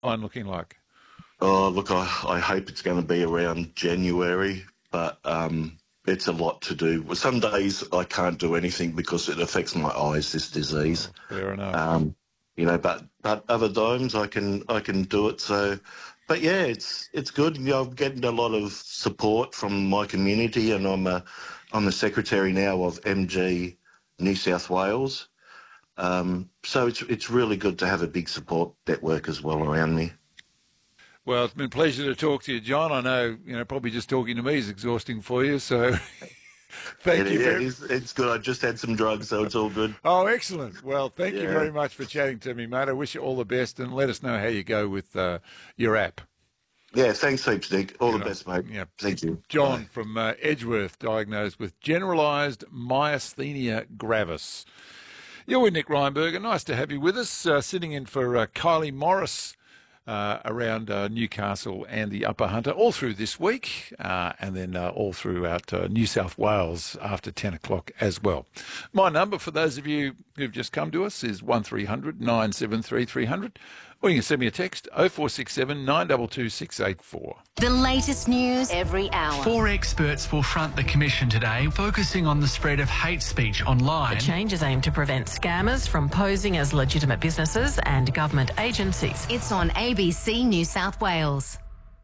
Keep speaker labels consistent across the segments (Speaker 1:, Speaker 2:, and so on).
Speaker 1: timeline looking like?
Speaker 2: Oh, look, I hope it's going to be around January, but it's a lot to do. Well, some days I can't do anything because it affects my eyes, this disease.
Speaker 1: Oh, fair enough.
Speaker 2: But other times I can do it. So, but yeah, it's good. I'm getting a lot of support from my community, and I'm the secretary now of MG New South Wales. So it's really good to have a big support network as well around me.
Speaker 1: Well, it's been a pleasure to talk to you, John. I know, probably just talking to me is exhausting for you, so thank you.
Speaker 2: It's good. I just had some drugs, so it's all good.
Speaker 1: Oh, excellent. Well, thank you very much for chatting to me, mate. I wish you all the best, and let us know how you go with your app.
Speaker 2: Yeah, thanks heaps, Nick. All the best, mate.
Speaker 1: Yeah.
Speaker 2: Thank you.
Speaker 1: John
Speaker 2: Bye.
Speaker 1: from Edgeworth, diagnosed with generalised myasthenia gravis. You're with Nick Reinberger. Nice to have you with us, sitting in for Kylie Morris around Newcastle and the Upper Hunter all through this week, and then all throughout New South Wales after 10 o'clock as well. My number for those of you who've just come to us is 1300 973 300, or you can send me a text 0467 922 684.
Speaker 3: The latest news every hour.
Speaker 4: 4 experts will front the Commission today, focusing on the spread of hate speech online.
Speaker 5: The changes aim to prevent scammers from posing as legitimate businesses and government agencies.
Speaker 3: It's on ABC New South Wales.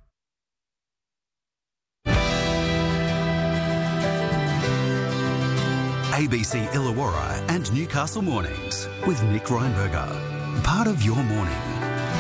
Speaker 6: ABC Illawarra and Newcastle Mornings with Nick Reinberger. Part of your morning.